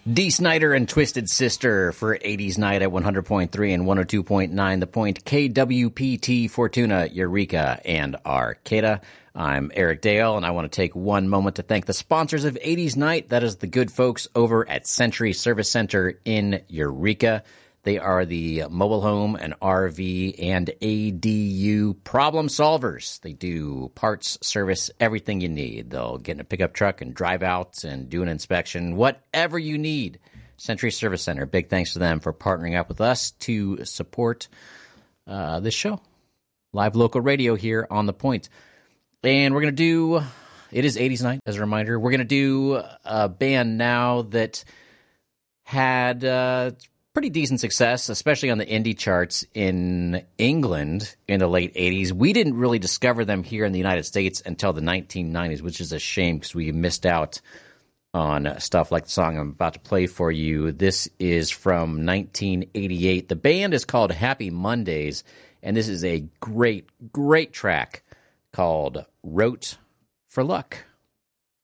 Dee Snider and Twisted Sister for 80s Night at 100.3 and 102.9 The Point, KWPT, Fortuna, Eureka, and Arcata. I'm Eric Dale, and I want to take one moment to thank the sponsors of 80s Night. That is the good folks over at Century Service Center in Eureka. They are the mobile home and RV and ADU problem solvers. They do parts, service, everything you need. They'll get in a pickup truck and drive out and do an inspection, whatever you need. Century Service Center, big thanks to them for partnering up with us to support this show. Live local radio here on The Point. And we're going to do, it is 80s Night, as a reminder. We're going to do a band now that had pretty decent success, especially on the indie charts in England in the late 80s. We didn't really discover them here in the United States until the 1990s, which is a shame because we missed out on stuff like the song I'm about to play for you. This is from 1988. The band is called Happy Mondays, and this is a great, great track called Wrote for Luck.